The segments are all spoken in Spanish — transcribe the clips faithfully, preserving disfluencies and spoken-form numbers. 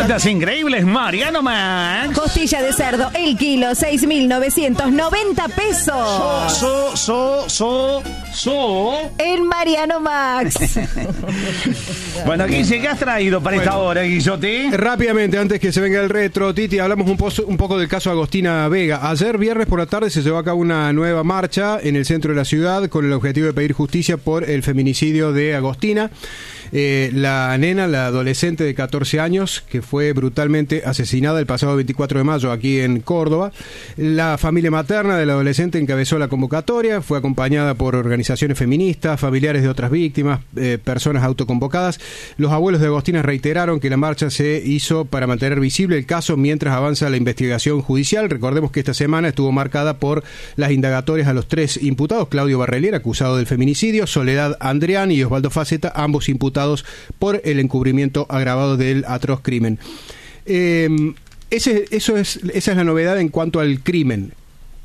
Ofertas increíbles, Mariano Max. Costilla de cerdo, el kilo, seis mil novecientos noventa pesos. So, so, so, so. En Mariano Max. Bueno, Guille, ¿qué has traído para bueno, esta hora, Guillote? Rápidamente, antes que se venga el retro, Titi, hablamos un, pozo, un poco del caso Agostina Vega. Ayer, viernes por la tarde, se llevó a cabo una nueva marcha en el centro de la ciudad con el objetivo de pedir justicia por el feminicidio de Agostina. Eh, la nena, la adolescente de catorce años, que fue brutalmente asesinada el pasado veinticuatro de mayo aquí en Córdoba. La familia materna de la adolescente encabezó la convocatoria, fue acompañada por organizaciones feministas, familiares de otras víctimas, eh, personas autoconvocadas. Los abuelos de Agostina reiteraron que la marcha se hizo para mantener visible el caso mientras avanza la investigación judicial. Recordemos que esta semana estuvo marcada por las indagatorias a los tres imputados: Claudio Barrelier, acusado del feminicidio, Soledad Andrián y Osvaldo Faceta, ambos imputados por el encubrimiento agravado del atroz crimen. Eh, ese, eso es, esa es la novedad en cuanto al crimen.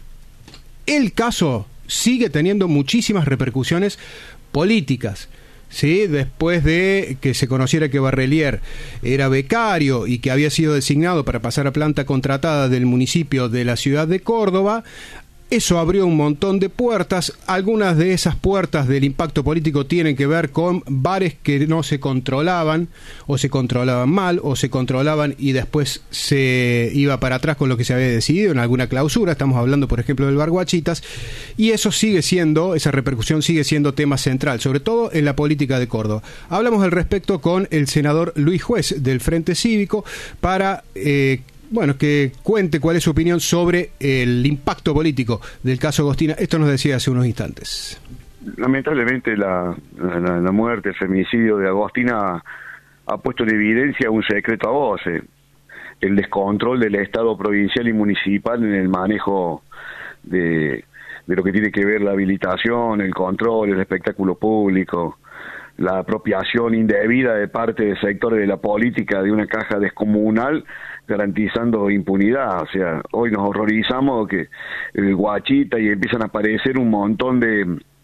El caso sigue teniendo muchísimas repercusiones políticas. Sí, después de que se conociera que Barrelier era becario y que había sido designado para pasar a planta contratada del municipio de la ciudad de Córdoba, eso abrió un montón de puertas. Algunas de esas puertas del impacto político tienen que ver con bares que no se controlaban, o se controlaban mal, o se controlaban y después se iba para atrás con lo que se había decidido en alguna clausura. Estamos hablando, por ejemplo, del bar Guachitas, y eso sigue siendo, esa repercusión sigue siendo tema central, sobre todo en la política de Córdoba. Hablamos al respecto con el senador Luis Juez del Frente Cívico para eh, bueno, que cuente cuál es su opinión sobre el impacto político del caso Agostina. Esto nos decía hace unos instantes. Lamentablemente la, la, la muerte, el feminicidio de Agostina ha puesto en evidencia un secreto a voces: el descontrol del Estado provincial y municipal en el manejo de, de lo que tiene que ver la habilitación, el control, el espectáculo público, la apropiación indebida de parte de sectores de la política de una caja descomunal, garantizando impunidad. O sea, hoy nos horrorizamos que el Guachita y empiezan a aparecer un montón de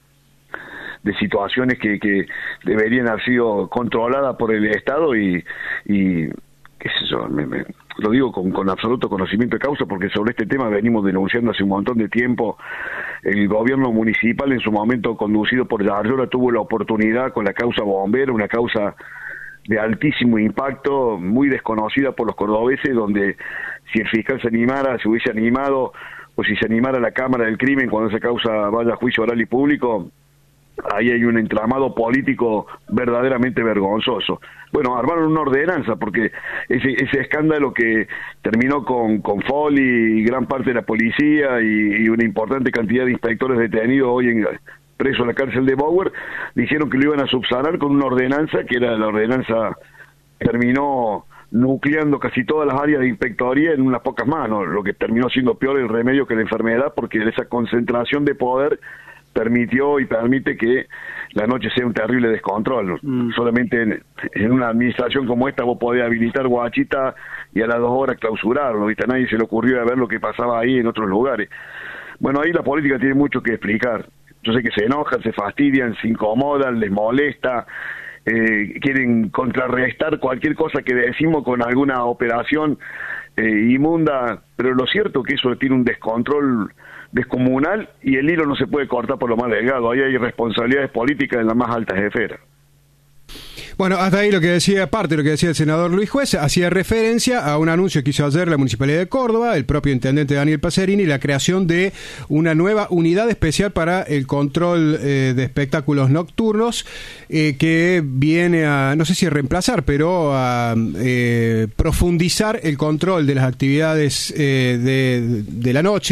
de situaciones que, que deberían haber sido controladas por el Estado y, y qué sé yo, me, me, lo digo con, con absoluto conocimiento de causa, porque sobre este tema venimos denunciando hace un montón de tiempo. El gobierno municipal, en su momento conducido por Yarlora, tuvo la oportunidad con la causa bombera, una causa de altísimo impacto, muy desconocida por los cordobeses, donde si el fiscal se animara, se hubiese animado, o si se animara la Cámara del Crimen cuando esa causa vaya a juicio oral y público, ahí hay un entramado político verdaderamente vergonzoso. Bueno, armaron una ordenanza porque ese, ese escándalo que terminó con, con Folli y gran parte de la policía y, y una importante cantidad de inspectores detenidos hoy en preso en la cárcel de Bower, dijeron que lo iban a subsanar con una ordenanza que era la ordenanza que terminó nucleando casi todas las áreas de inspectoría en unas pocas manos, lo que terminó siendo peor el remedio que la enfermedad, porque esa concentración de poder permitió y permite que la noche sea un terrible descontrol. Mm. Solamente en, en una administración como esta vos podés habilitar Guachita y a las dos horas clausurarlo, ¿viste? A nadie se le ocurrió a ver lo que pasaba ahí en otros lugares. Bueno, ahí la política tiene mucho que explicar. Yo sé que se enojan, se fastidian, se incomodan, les molesta, eh, quieren contrarrestar cualquier cosa que decimos con alguna operación eh, inmunda, pero lo cierto es que eso tiene un descontrol descomunal y el hilo no se puede cortar por lo más delgado. Ahí hay responsabilidades políticas en las más altas esferas. Bueno, hasta ahí lo que decía, parte de lo que decía el senador Luis Juez, hacía referencia a un anuncio que hizo ayer la Municipalidad de Córdoba, el propio intendente Daniel Pacerini, la creación de una nueva unidad especial para el control eh, de espectáculos nocturnos, eh, que viene a, no sé si a reemplazar, pero a eh, profundizar el control de las actividades eh, de, de la noche.